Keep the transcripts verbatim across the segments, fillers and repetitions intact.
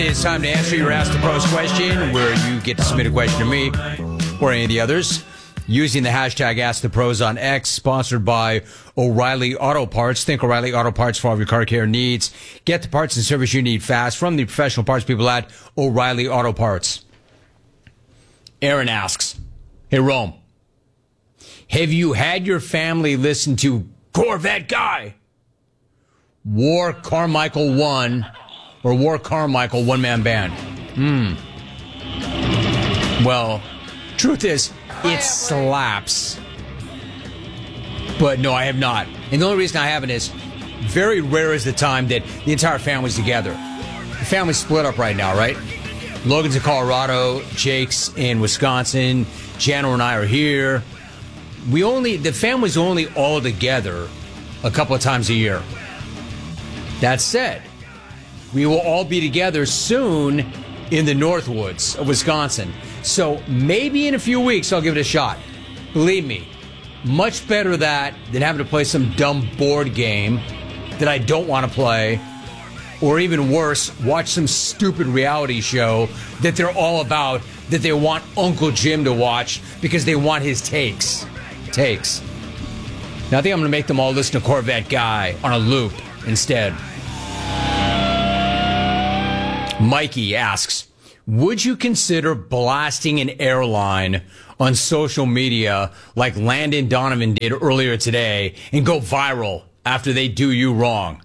is time to answer your Ask the Pros question, where you get to submit a question to me or any of the others using the hashtag Ask the Pros on X, sponsored by O'Reilly Auto Parts. Think O'Reilly Auto Parts for all of your car care needs. Get the parts and service you need fast from the professional parts people at O'Reilly Auto Parts. Aaron asks, hey, Rome, have you had your family listen to Corvette Guy? War Carmichael one or War Carmichael one-man band? Hmm. Well, truth is, it slaps. But no, I have not. And the only reason I haven't is very rare is the time that the entire family's together. The family's split up right now, right? Logan's in Colorado, Jake's in Wisconsin, Jano and I are here. We only, the family's only all together a couple of times a year. That said, we will all be together soon in the Northwoods of Wisconsin. So maybe in a few weeks I'll give it a shot. Believe me, much better that than having to play some dumb board game that I don't want to play. Or even worse, watch some stupid reality show that they're all about, that they want Uncle Jim to watch because they want his takes. Takes. Now I think I'm going to make them all listen to Corvette Guy on a loop instead. Mikey asks, would you consider blasting an airline on social media like Landon Donovan did earlier today and go viral after they do you wrong?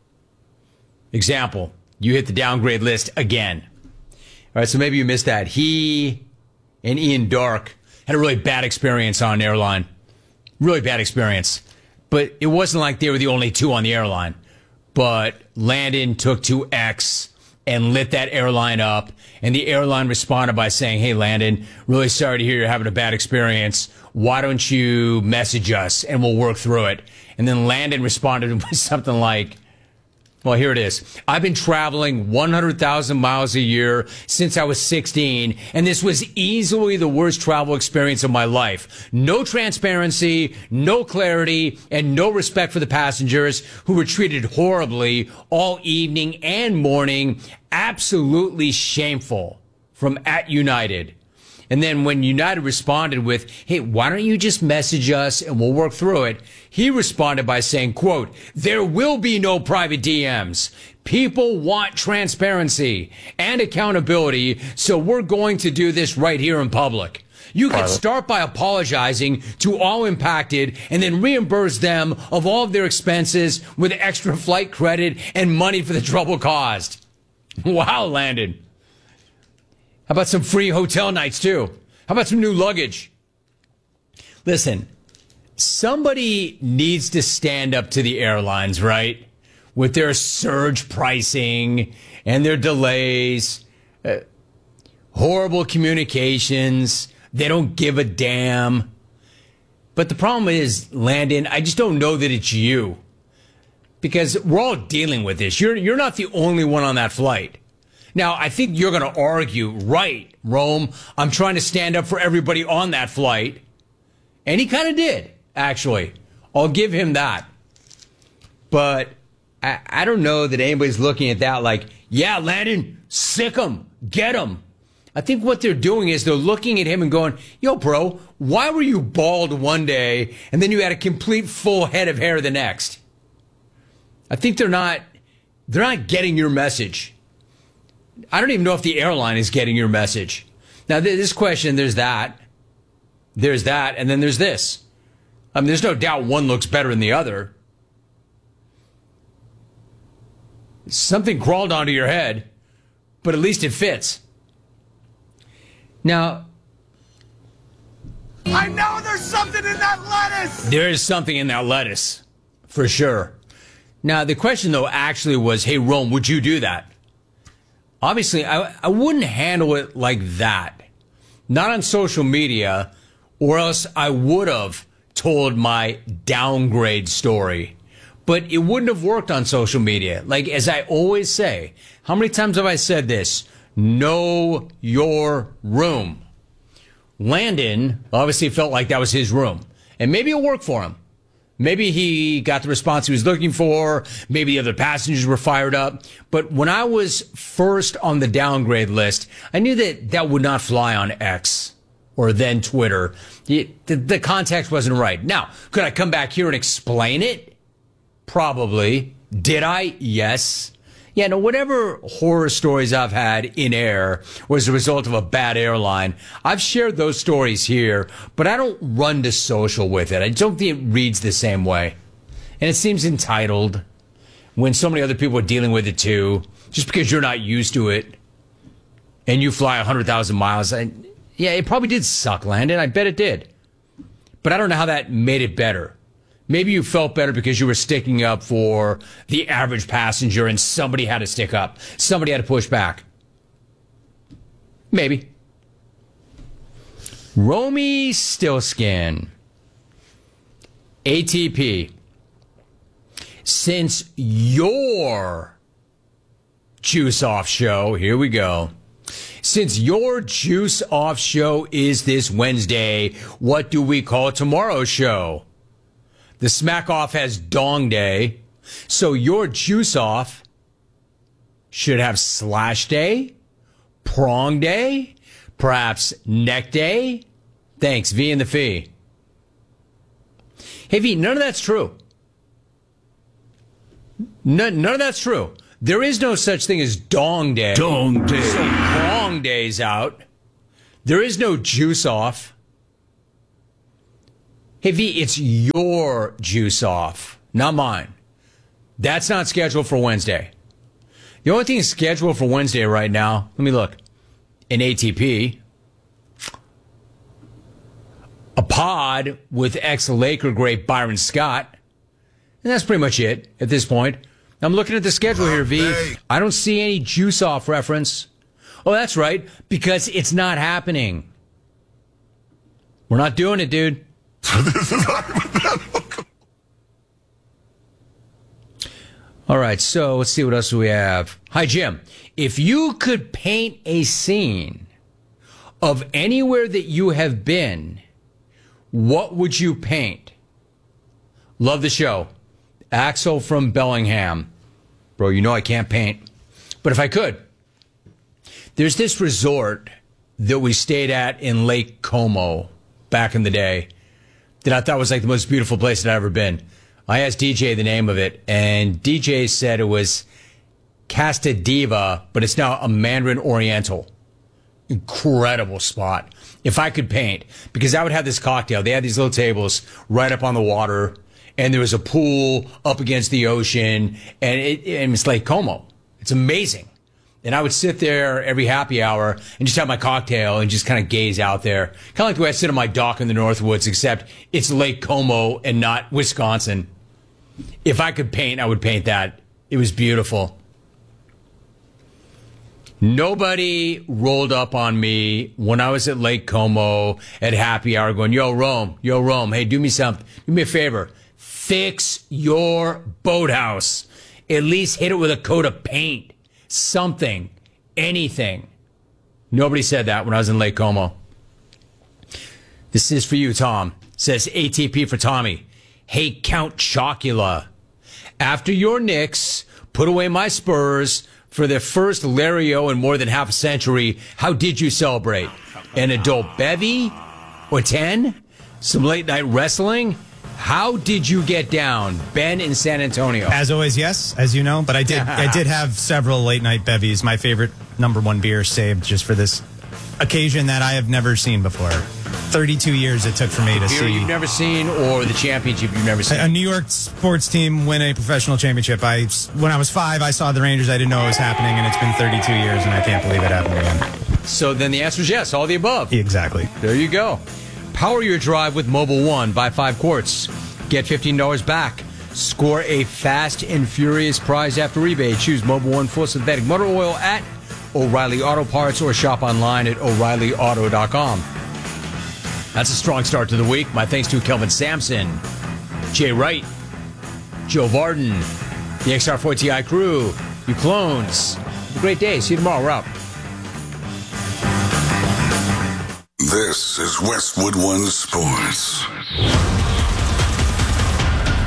Example, you hit the downgrade list again. All right, so maybe you missed that. He and Ian Dark had a really bad experience on an airline. Really bad experience. But it wasn't like they were the only two on the airline. But Landon took to X and lit that airline up. And the airline responded by saying, hey, Landon, really sorry to hear you're having a bad experience. Why don't you message us and we'll work through it? And then Landon responded with something like, well, here it is. I've been traveling one hundred thousand miles a year since I was sixteen, and this was easily the worst travel experience of my life. No transparency, no clarity, and no respect for the passengers who were treated horribly all evening and morning. Absolutely shameful. From at United. And then when United responded with, hey, why don't you just message us and we'll work through it? He responded by saying, quote, there will be no private D Ms. People want transparency and accountability, so we're going to do this right here in public. You can start by apologizing to all impacted and then reimburse them of all of their expenses with extra flight credit and money for the trouble caused. Wow, Landon. How about some free hotel nights, too? How about some new luggage? Listen, somebody needs to stand up to the airlines, right? With their surge pricing and their delays, uh, horrible communications. They don't give a damn. But the problem is, Landon, I just don't know that it's you. Because we're all dealing with this. You're, you're not the only one on that flight. Now, I think you're going to argue, right, Rome, I'm trying to stand up for everybody on that flight. And he kind of did, actually. I'll give him that. But I, I don't know that anybody's looking at that like, yeah, Landon, sick him, get him. I think what they're doing is they're looking at him and going, yo, bro, why were you bald one day and then you had a complete full head of hair the next? I think they're not, they're not getting your message. I don't even know if the airline is getting your message. Now, this question, there's that. There's that, and then there's this. I mean, there's no doubt one looks better than the other. Something crawled onto your head, but at least it fits. Now, I know there's something in that lettuce! There is something in that lettuce, for sure. Now, the question, though, actually was, hey, Rome, would you do that? Obviously, I, I wouldn't handle it like that. Not on social media, or else I would have told my downgrade story. But it wouldn't have worked on social media. Like, as I always say, how many times have I said this? Know your room. Landon obviously felt like that was his room. And maybe it'll work for him. Maybe he got the response he was looking for. Maybe the other passengers were fired up. But when I was first on the downgrade list, I knew that that would not fly on X or then Twitter. The, the, the context wasn't right. Now, could I come back here and explain it? Probably. Did I? Yes. Yeah, no, whatever horror stories I've had in air was a result of a bad airline. I've shared those stories here, but I don't run to social with it. I don't think it reads the same way. And it seems entitled when so many other people are dealing with it too, just because you're not used to it and you fly one hundred thousand miles. I, yeah, it probably did suck, Landon. I bet it did. But I don't know how that made it better. Maybe you felt better because you were sticking up for the average passenger and somebody had to stick up. Somebody had to push back. Maybe. Romy Stillskin. A T P. Since your Juice Off show, here we go. Since your Juice Off show is this Wednesday, what do we call tomorrow's show? The Smack Off has Dong Day, so your Juice Off should have Slash Day, Prong Day, perhaps Neck Day. Thanks, V and the Fee. Hey, V, none of that's true. None, none of that's true. There is no such thing as Dong Day. Dong Day. So Prong Day's out. There is no Juice Off. Hey, V, it's your Juice Off, not mine. That's not scheduled for Wednesday. The only thing scheduled for Wednesday right now, let me look, an A T P, a pod with ex-Laker great Byron Scott, and that's pretty much it at this point. I'm looking at the schedule here, V. I don't see any Juice Off reference. Oh, that's right, because it's not happening. We're not doing it, dude. All right, so let's see what else we have. Hi, Jim. If you could paint a scene of anywhere that you have been, what would you paint? Love the show. Axel from Bellingham. Bro, you know I can't paint. But if I could, there's this resort that we stayed at in Lake Como back in the day that I thought was like the most beautiful place that I'd ever been. I asked D J the name of it, and D J said it was Casta Diva, but it's now a Mandarin Oriental. Incredible spot. If I could paint, because I would have this cocktail. They had these little tables right up on the water, and there was a pool up against the ocean, and, it, and it's Lake Como. It's amazing. And I would sit there every happy hour and just have my cocktail and just kind of gaze out there. Kind of like the way I sit on my dock in the Northwoods, except it's Lake Como and not Wisconsin. If I could paint, I would paint that. It was beautiful. Nobody rolled up on me when I was at Lake Como at happy hour going, yo, Rome, yo, Rome, hey, do me something. Do me a favor. Fix your boathouse. At least hit it with a coat of paint. Something, anything. Nobody said that when I was in Lake Como. This is for you, Tom. Says A T P for Tommy. Hey, Count Chocula. After your Knicks put away my Spurs for their first Lario in more than half a century, how did you celebrate? An adult bevy? Or ten? Some late night wrestling? How did you get down, Ben in San Antonio? As always, yes, as you know, but I did I did have several late night bevies. My favorite number one beer saved just for this occasion that I have never seen before. thirty-two years it took for me to beer see. You've never seen, or the championship you've never seen? A New York sports team win a professional championship. I when I was five, I saw the Rangers. I didn't know it was happening, and it's been thirty-two years, and I can't believe it happened again. So then the answer is yes, all the above. Exactly. There you go. Power your drive with Mobil One. Buy five quarts. Get fifteen dollars back. Score a fast and furious prize after rebate. Choose Mobil One full synthetic motor oil at O'Reilly Auto Parts or shop online at O'Reilly Auto dot com. That's a strong start to the week. My thanks to Kelvin Sampson, Jay Wright, Joe Varden, the X R four T I crew, you clones. Have a great day. See you tomorrow. We're out. This is Westwood One Sports.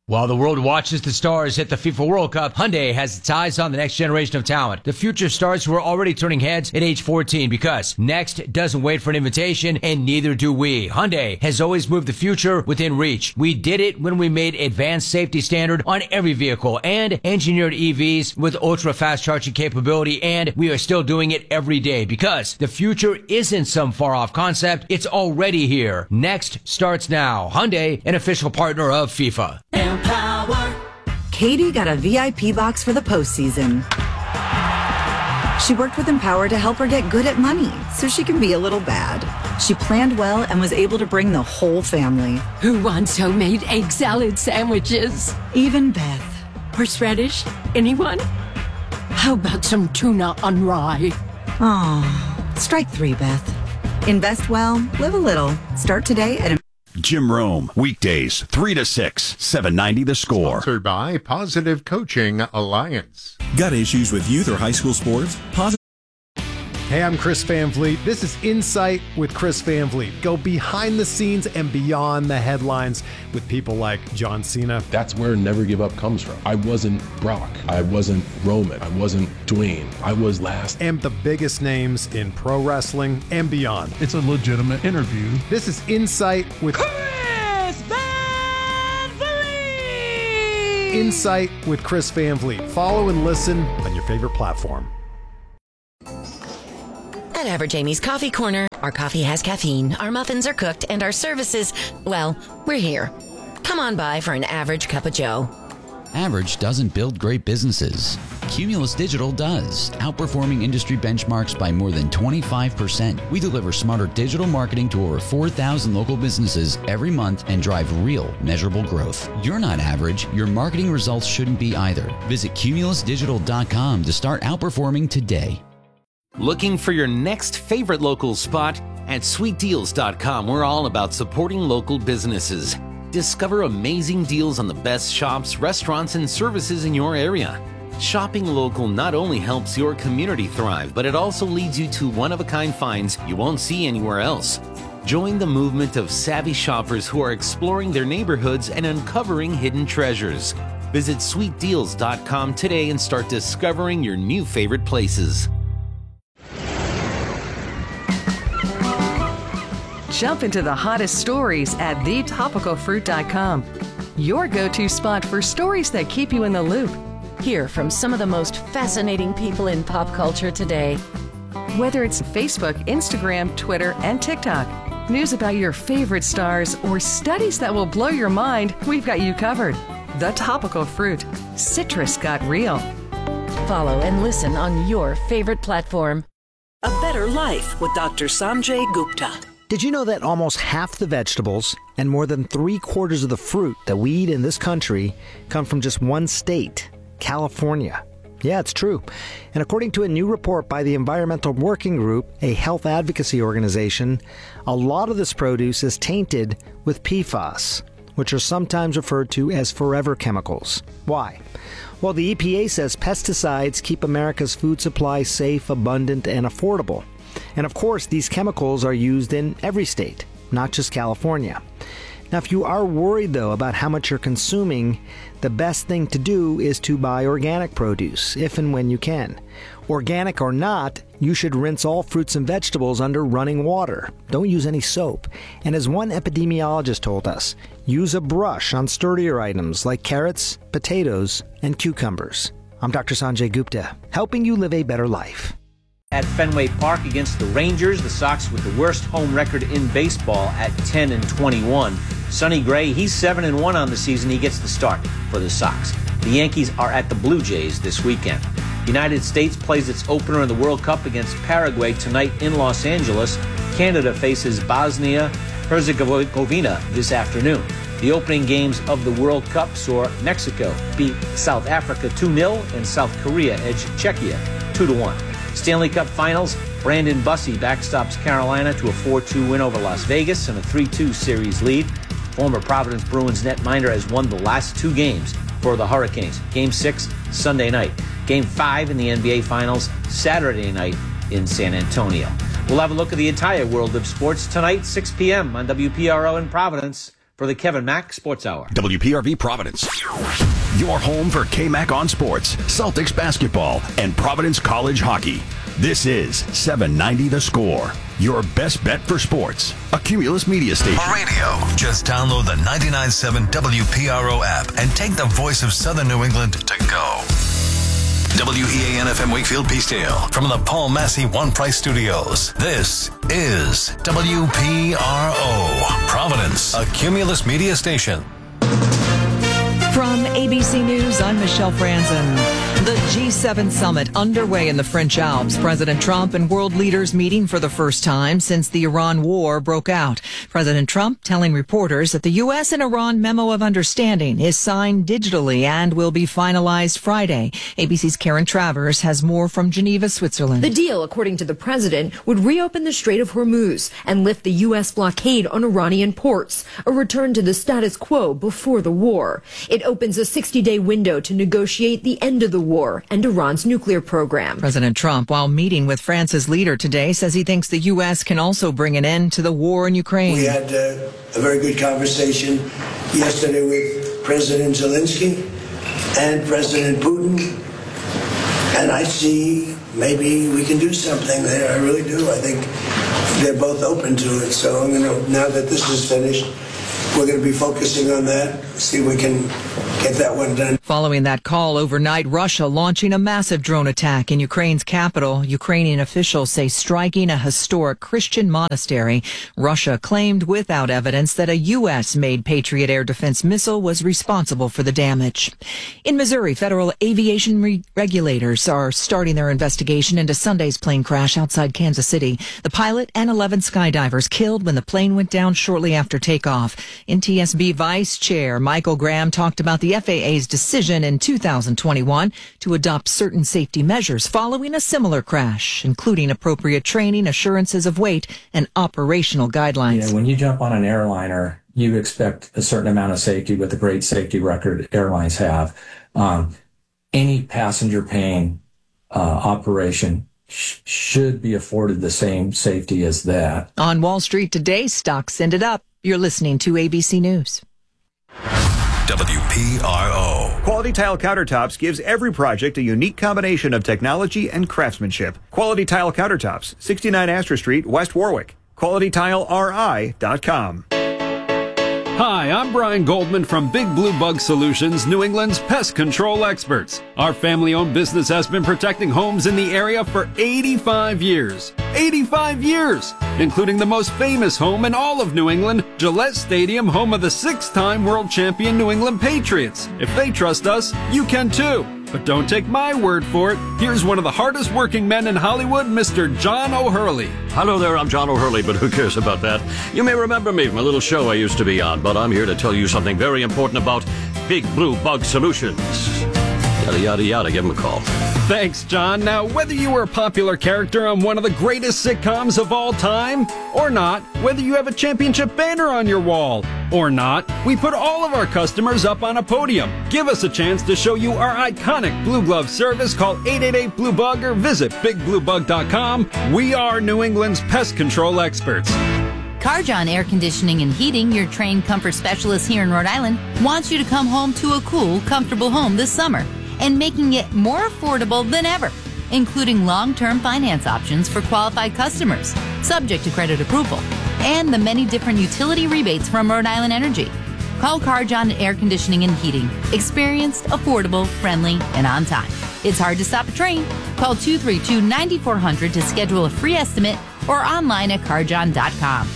While the world watches the stars hit the FIFA World Cup, Hyundai has its eyes on the next generation of talent. The future stars who are already turning heads at age fourteen, because next doesn't wait for an invitation, and neither do we. Hyundai has always moved the future within reach. We did it when we made advanced safety standard on every vehicle and engineered E Vs with ultra-fast charging capability, and we are still doing it every day, because the future isn't some far-off concept. It's already here. Next starts now. Hyundai, an official partner of FIFA. Empower. Katie got a V I P box for the postseason. She worked with Empower to help her get good at money so she can be a little bad. She planned well and was able to bring the whole family. Who wants homemade egg salad sandwiches? Even Beth. Horseradish? Anyone? How about some tuna on rye? Oh, strike three, Beth. Invest well, live a little. Start today at Jim Rome, weekdays, three to six, seven ninety The Score. Sponsored by Positive Coaching Alliance. Got issues with youth or high school sports? Positive. Hey, I'm Chris Van Vliet. This is Insight with Chris Van Vliet. Go behind the scenes and beyond the headlines with people like John Cena. That's where Never Give Up comes from. I wasn't Brock. I wasn't Roman. I wasn't Dwayne. I was last. And the biggest names in pro wrestling and beyond. It's a legitimate interview. This is Insight with Chris Van Vliet. Insight with Chris Van Vliet. Follow and listen on your favorite platform. At Average Amy's Coffee Corner, our coffee has caffeine, our muffins are cooked, and our services, well, we're here. Come on by for an average cup of joe. Average doesn't build great businesses. Cumulus Digital does, outperforming industry benchmarks by more than twenty-five percent. We deliver smarter digital marketing to over four thousand local businesses every month and drive real, measurable growth. You're not average. Your marketing results shouldn't be either. Visit cumulus digital dot com to start outperforming today. Looking for your next favorite local spot? At sweet deals dot com, we're all about supporting local businesses. Discover amazing deals on the best shops, restaurants, and services in your area. Shopping local not only helps your community thrive, but it also leads you to one-of-a-kind finds you won't see anywhere else. Join the movement of savvy shoppers who are exploring their neighborhoods and uncovering hidden treasures. Visit sweet deals dot com today and start discovering your new favorite places. Jump into the hottest stories at the topical fruit dot com. Your go-to spot for stories that keep you in the loop. Hear from some of the most fascinating people in pop culture today. Whether it's Facebook, Instagram, Twitter, and TikTok, news about your favorite stars, or studies that will blow your mind, we've got you covered. The Topical Fruit. Citrus got real. Follow and listen on your favorite platform. A Better Life with Doctor Sanjay Gupta. Did you know that almost half the vegetables and more than three quarters of the fruit that we eat in this country come from just one state, California? Yeah, it's true. And according to a new report by the Environmental Working Group, a health advocacy organization, a lot of this produce is tainted with P FAS, which are sometimes referred to as forever chemicals. Why? Well, the E P A says pesticides keep America's food supply safe, abundant, and affordable. And of course, these chemicals are used in every state, not just California. Now, if you are worried, though, about how much you're consuming, the best thing to do is to buy organic produce, if and when you can. Organic or not, you should rinse all fruits and vegetables under running water. Don't use any soap. And as one epidemiologist told us, use a brush on sturdier items like carrots, potatoes, and cucumbers. I'm Doctor Sanjay Gupta, helping you live a better life. At Fenway Park against the Rangers, the Sox with the worst home record in baseball at ten and twenty-one. Sonny Gray, he's seven and one on the season. He gets the start for the Sox. The Yankees are at the Blue Jays this weekend. The United States plays its opener in the World Cup against Paraguay tonight in Los Angeles. Canada faces Bosnia-Herzegovina this afternoon. The opening games of the World Cup saw Mexico beat South Africa two nil and South Korea edge Czechia two to one. Stanley Cup Finals, Brandon Bussey backstops Carolina to a four two win over Las Vegas and a three two series lead. Former Providence Bruins netminder has won the last two games for the Hurricanes. Game six, Sunday night. Game five in the N B A Finals, Saturday night in San Antonio. We'll have a look at the entire world of sports tonight, six p.m. on W P R O in Providence. for the Kevin Mack Sports Hour. W P R V Providence. Your home for K-Mac on sports, Celtics basketball, and Providence College hockey. This is seven ninety The Score, your best bet for sports. A Cumulus Media station. For radio, just download the ninety-nine point seven W P R O app and take the voice of Southern New England to go. W E A N F M Wakefield Peacedale from the Paul Massey One Price Studios. This is W P R O Providence, a Cumulus Media station. From A B C News, I'm Michelle Franzen. The G seven summit underway in the French Alps. President Trump and world leaders meeting for the first time since the Iran war broke out. President Trump telling reporters that the U S and Iran memo of understanding is signed digitally and will be finalized Friday. A B C's Karen Travers has more from Geneva, Switzerland. The deal, according to the president, would reopen the Strait of Hormuz and lift the U S blockade on Iranian ports, a return to the status quo before the war. It opens a sixty-day window to negotiate the end of the war and Iran's nuclear program. President Trump, while meeting with France's leader today, says he thinks the U S can also bring an end to the war in Ukraine. We had uh, a very good conversation yesterday with President Zelensky and President Putin, and I see maybe we can do something there. I really do. I think they're both open to it. So I'm going to, now that this is finished, we're going to be focusing on that, see if we can get that one done. Following that call overnight, Russia launching a massive drone attack in Ukraine's capital. Ukrainian officials say striking a historic Christian monastery. Russia claimed without evidence that a U S-made Patriot air defense missile was responsible for the damage. In Missouri, federal aviation re- regulators are starting their investigation into Sunday's plane crash outside Kansas City. The pilot and eleven skydivers killed when the plane went down shortly after takeoff. N T S B Vice Chair Michael Graham talked about the F A A's decision in two thousand twenty-one to adopt certain safety measures following a similar crash, including appropriate training, assurances of weight, and operational guidelines. You know, when you jump on an airliner, you expect a certain amount of safety with the great safety record airlines have. Um, any passenger paying uh, operation sh- should be afforded the same safety as that. On Wall Street today, stocks ended up. You're listening to A B C News. W P R O. Quality Tile Countertops gives every project a unique combination of technology and craftsmanship. Quality Tile Countertops, sixty-nine Astor Street, West Warwick. quality tile r i dot com. Hi, I'm Brian Goldman from Big Blue Bug Solutions, New England's pest control experts. Our family-owned business has been protecting homes in the area for eighty-five years. eighty-five years! Including the most famous home in all of New England, Gillette Stadium, home of the six-time world champion New England Patriots. If they trust us, you can too. But don't take my word for it. Here's one of the hardest working men in Hollywood, Mister John O'Hurley. Hello there, I'm John O'Hurley, but who cares about that? You may remember me from a little show I used to be on, but I'm here to tell you something very important about Big Blue Bug Solutions. Yada, yada, yada, give him a call. Thanks, John. Now, whether you were a popular character on one of the greatest sitcoms of all time or not, whether you have a championship banner on your wall or not, we put all of our customers up on a podium. Give us a chance to show you our iconic Blue Glove service. Call eight eight eight blue bug or visit big blue bug dot com. We are New England's pest control experts. Carjon Air Conditioning and Heating, your trained comfort specialist here in Rhode Island, wants you to come home to a cool, comfortable home this summer and making it more affordable than ever, including long-term finance options for qualified customers, subject to credit approval, and the many different utility rebates from Rhode Island Energy. Call Carjon Air Conditioning and Heating. Experienced, affordable, friendly, and on time. It's hard to stop a train. Call two three two, nine four zero zero to schedule a free estimate or online at carjon dot com.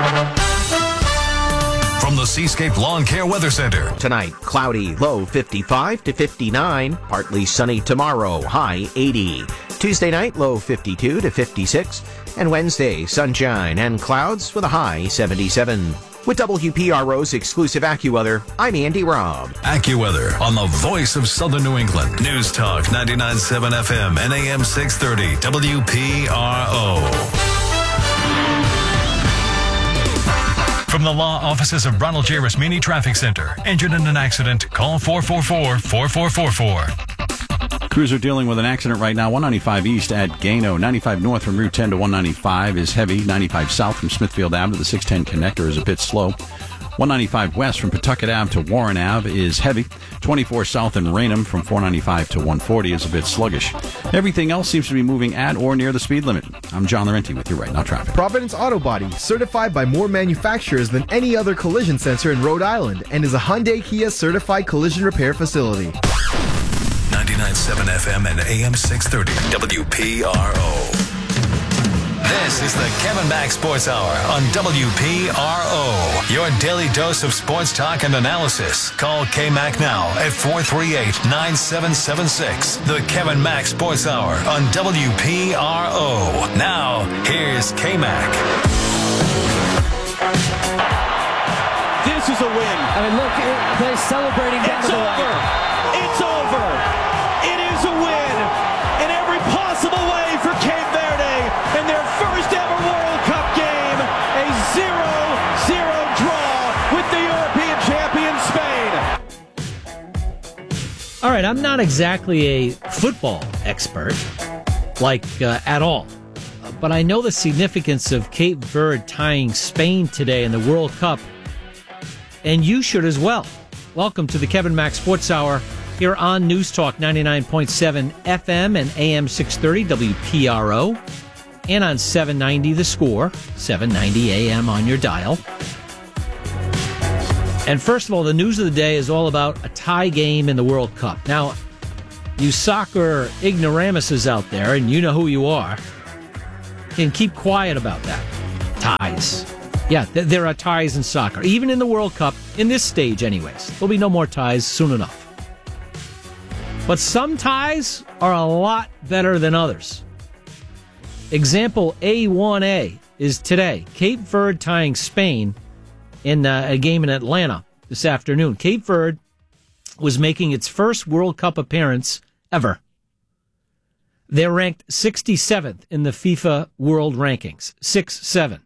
From the Seascape Lawn Care Weather Center. Tonight, cloudy, low fifty-five to fifty-nine. Partly sunny tomorrow, high eighty. Tuesday night, low fifty-two to fifty-six. And Wednesday, sunshine and clouds with a high seventy-seven. With W P R O's exclusive AccuWeather, I'm Andy Robb. AccuWeather on the voice of Southern New England. News Talk ninety-nine point seven F M and A M six thirty W P R O. From the law offices of Ronald J. Rasmini Traffic Center. Injured in an accident? Call four four four, four four four four. Crews are dealing with an accident right now. one ninety-five east at Gano. ninety-five north from Route ten to one ninety-five is heavy. ninety-five south from Smithfield Avenue to the six ten connector is a bit slow. one ninety-five west from Pawtucket Ave to Warren Ave is heavy. twenty-four south in Raynham from four ninety-five to one forty is a bit sluggish. Everything else seems to be moving at or near the speed limit. I'm John Laurenti with your Right Now traffic. Providence Auto Body, certified by more manufacturers than any other collision center in Rhode Island, and is a Hyundai Kia certified collision repair facility. ninety-nine point seven F M and A M six thirty W P R O. This is the Kevin Mack Sports Hour on W P R O. Your daily dose of sports talk and analysis. Call K-Mac now at four three eight, nine seven seven six. The Kevin Mack Sports Hour on W P R O. Now, here's K-Mac. This is a win. I mean, look, they're celebrating down it's to the over. line. It's over. It is a win in every possible way for Cape Verde in their first ever World Cup game. A zero zero draw with the European champion Spain. All right, I'm not exactly a football expert, like uh, at all. But I know the significance of Cape Verde tying Spain today in the World Cup. And you should as well. Welcome to the Kevin Mack Sports Hour here on News Talk ninety-nine point seven F M and A M six thirty W P R O. And on seven ninety The Score, seven ninety A M on your dial. And first of all, the news of the day is all about a tie game in the World Cup. Now, you soccer ignoramuses out there, and you know who you are, can keep quiet about that. Ties. Yeah, th- there are ties in soccer, even in the World Cup, in this stage anyways. There'll be no more ties soon enough. But some ties are a lot better than others. Example A one A is today. Cape Verde tying Spain in uh, a game in Atlanta this afternoon. Cape Verde was making its first World Cup appearance ever. They're ranked sixty-seventh in the FIFA World Rankings. six seven.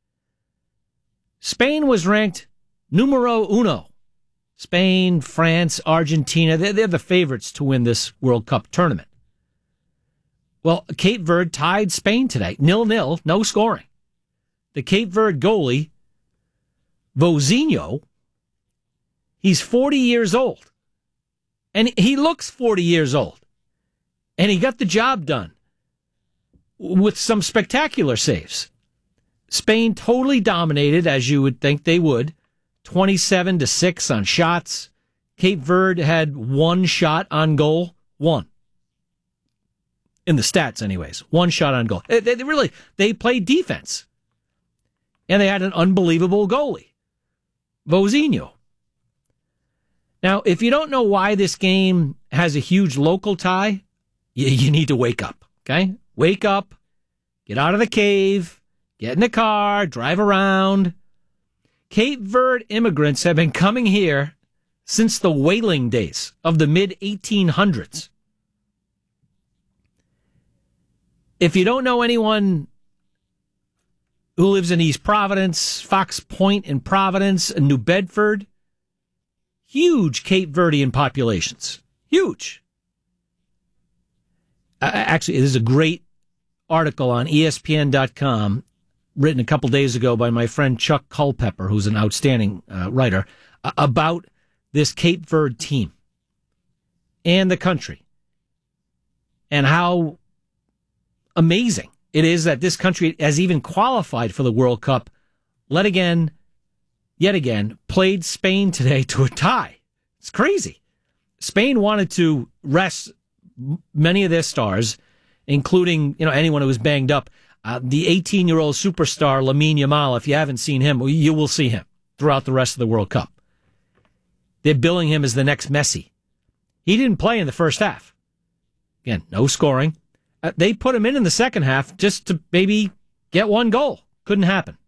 Spain was ranked numero uno. Spain, France, Argentina, they're, they're the favorites to win this World Cup tournament. Well, Cape Verde tied Spain today. nil-nil, no scoring. The Cape Verde goalie, Vozinho, he's forty years old. And he looks forty years old. And he got the job done with some spectacular saves. Spain totally dominated, as you would think they would, twenty-seven to six on shots. Cape Verde had one shot on goal, one. In the stats, anyways, one shot on goal. They, they really, they played defense. And they had an unbelievable goalie, Vozinho. Now, if you don't know why this game has a huge local tie, you, you need to wake up, okay? Wake up, get out of the cave, get in the car, drive around. Cape Verde immigrants have been coming here since the whaling days of the mid eighteen hundreds. If you don't know anyone who lives in East Providence, Fox Point in Providence, and New Bedford, huge Cape Verdean populations. Huge. Uh, actually, there's a great article on E S P N dot com written a couple days ago by my friend Chuck Culpepper, who's an outstanding uh, writer, uh, about this Cape Verde team and the country and how amazing it is that this country has even qualified for the World Cup, let again, yet again, played Spain today to a tie. It's crazy. Spain wanted to rest many of their stars, including, you know, anyone who was banged up. Uh, the eighteen-year-old superstar Lamine Yamal, if you haven't seen him, you will see him throughout the rest of the World Cup. They're billing him as the next Messi. He didn't play in the first half. Again, no scoring. Uh, they put him in in the second half just to maybe get one goal. Couldn't happen.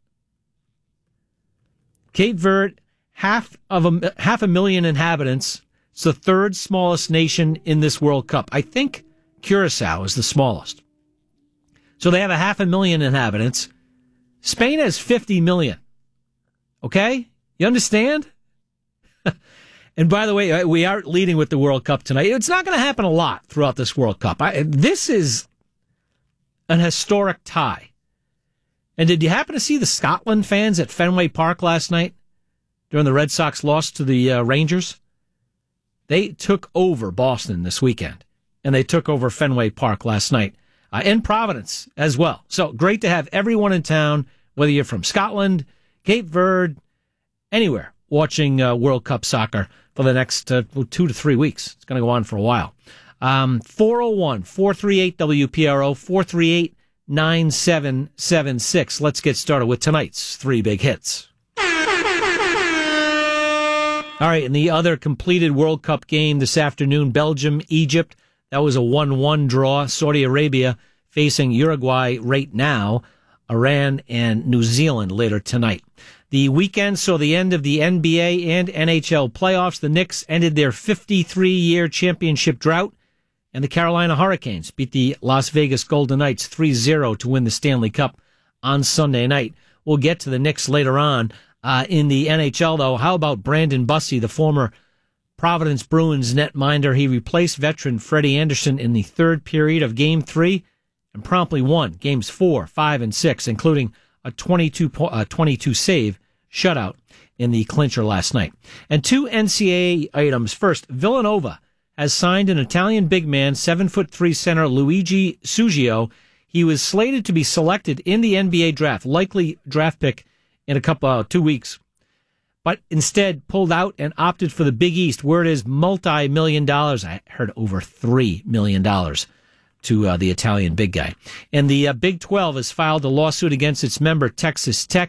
Cape Verde, half of a half a million inhabitants. It's the third smallest nation in this World Cup. I think Curacao is the smallest. So they have a half a million inhabitants. Spain has fifty million. Okay? You understand? And by the way, we are leading with the World Cup tonight. It's not going to happen a lot throughout this World Cup. I, this is an historic tie. And did you happen to see the Scotland fans at Fenway Park last night? during the Red Sox loss to the uh, Rangers, they took over Boston this weekend, and they took over Fenway Park last night, uh, and Providence as well. So great to have everyone in town, whether you're from Scotland, Cape Verde, anywhere, watching uh, World Cup soccer for the next uh, two to three weeks. It's going to go on for a while. Um, four oh one, four three eight, W P R O, four three eight, nine seven seven six. Let's get started with tonight's three big hits. All right, in the other completed World Cup game this afternoon, Belgium, Egypt, that was a one one draw. Saudi Arabia facing Uruguay right now. Iran and New Zealand later tonight. The weekend saw the end of the N B A and N H L playoffs. The Knicks ended their fifty-three-year championship drought, and the Carolina Hurricanes beat the Las Vegas Golden Knights three zero to win the Stanley Cup on Sunday night. We'll get to the Knicks later on. Uh, in the N H L, though, how about Brandon Bussey, the former Providence Bruins netminder? He replaced veteran Freddie Anderson in the third period of Game three and promptly won Games four, five, and six, including a twenty-two, uh, twenty-two save shutout in the clincher last night. And two N C double A items. First, Villanova has signed an Italian big man, seven foot three center Luigi Suggio. He was slated to be selected in the N B A draft, likely draft pick in a couple, uh, two weeks, but instead pulled out and opted for the Big East, where it is multi-million dollars. I heard over three million dollars to uh, the Italian big guy. And the uh, Big twelve has filed a lawsuit against its member, Texas Tech.